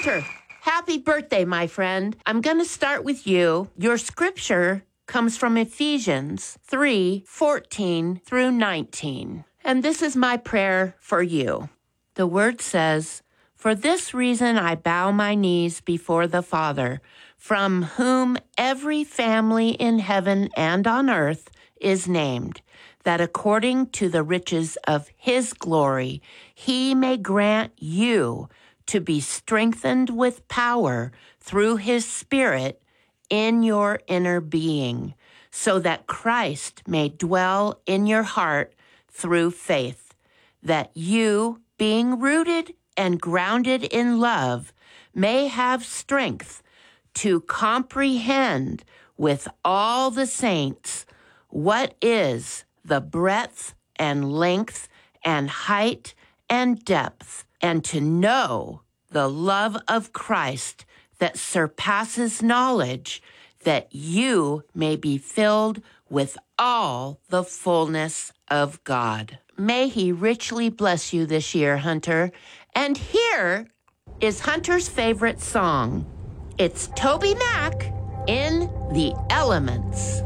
Hunter, happy birthday, my friend. I'm going to start with you. Your scripture comes from Ephesians 3:14 through 19. And this is my prayer for you. The word says, "For this reason I bow my knees before the Father, from whom every family in heaven and on earth is named, that according to the riches of his glory, he may grant you to be strengthened with power through his Spirit in your inner being, so that Christ may dwell in your heart through faith, that you, being rooted and grounded in love, may have strength to comprehend with all the saints what is the breadth and length and height and depth, and to know the love of Christ that surpasses knowledge, that you may be filled with all the fullness of God." May he richly bless you this year, Hunter. And here is Hunter's favorite song. It's Toby Mac in The Elements.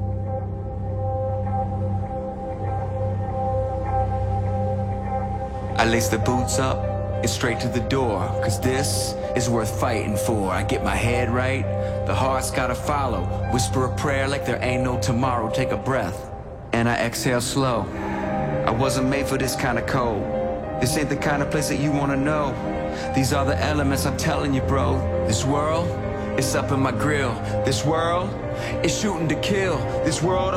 I lace the boots up and straight to the door, 'cause this is worth fighting for. I get my head right, the heart's gotta follow. Whisper a prayer like there ain't no tomorrow. Take a breath, and I exhale slow. I wasn't made for this kind of cold. This ain't the kind of place that you wanna know. These are the elements, I'm telling you, bro. This world, it's up in my grill. This world is shooting to kill. This world